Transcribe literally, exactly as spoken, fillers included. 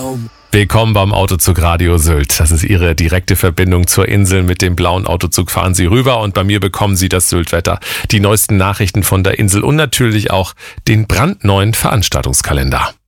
Willkommen beim Autozug Radio Sylt. Das ist Ihre direkte Verbindung zur Insel. Mit dem blauen Autozug fahren Sie rüber und bei mir bekommen Sie das Syltwetter, die neuesten Nachrichten von der Insel und natürlich auch den brandneuen Veranstaltungskalender.